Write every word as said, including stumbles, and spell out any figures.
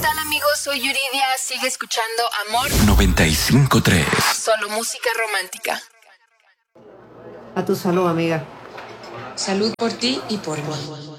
tal, amigos? Soy Yuridia. Sigue escuchando Amor noventa y cinco tres. Solo música romántica. A tu salud, amiga. Salud por ti y por mí.